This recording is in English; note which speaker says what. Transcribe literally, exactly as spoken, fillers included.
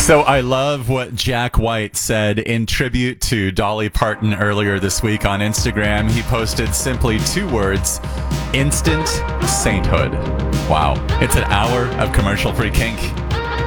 Speaker 1: So I love what Jack White said in tribute to Dolly Parton earlier this week on Instagram. He posted simply two words: instant sainthood. Wow. It's an hour of commercial-free kink.